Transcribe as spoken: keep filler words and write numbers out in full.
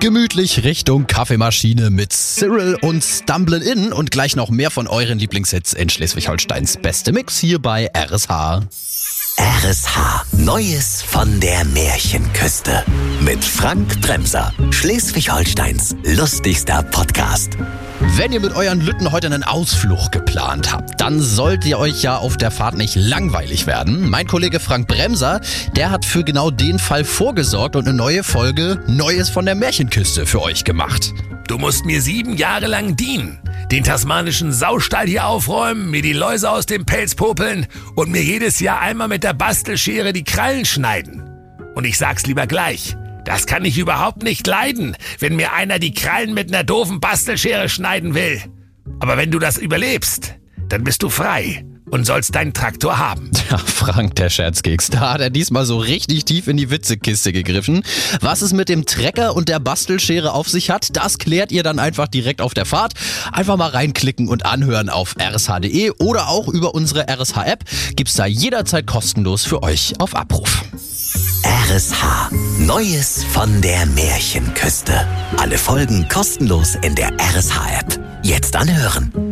gemütlich Richtung Kaffeemaschine mit Cyril und Stumblin' In und gleich noch mehr von euren Lieblingshits in Schleswig-Holsteins beste Mix hier bei R S H. R S H. Neues von der Märchenküste. Mit Frank Bremser. Schleswig-Holsteins lustigster Podcast. Wenn ihr mit euren Lütten heute einen Ausflug geplant habt, dann sollt ihr euch ja auf der Fahrt nicht langweilig werden. Mein Kollege Frank Bremser, der hat für genau den Fall vorgesorgt und eine neue Folge Neues von der Märchenküste für euch gemacht. Du musst mir sieben Jahre lang dienen, den tasmanischen Saustall hier aufräumen, mir die Läuse aus dem Pelz popeln und mir jedes Jahr einmal mit der Bastelschere die Krallen schneiden. Und ich sag's lieber gleich, das kann ich überhaupt nicht leiden, wenn mir einer die Krallen mit einer doofen Bastelschere schneiden will. Aber wenn du das überlebst, dann bist du frei und sollst deinen Traktor haben. Ja, Frank, der Scherzkeks, da hat er diesmal so richtig tief in die Witzekiste gegriffen. Was es mit dem Trecker und der Bastelschere auf sich hat, das klärt ihr dann einfach direkt auf der Fahrt. Einfach mal reinklicken und anhören auf r s h punkt d e oder auch über unsere R S H-App. Gibt's da jederzeit kostenlos für euch auf Abruf. R S H. Neues von der Märchenküste. Alle Folgen kostenlos in der R S H-App. Jetzt anhören.